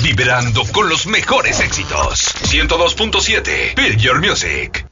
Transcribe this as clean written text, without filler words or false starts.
vibrando con los mejores éxitos. 102.7 Build Your Music.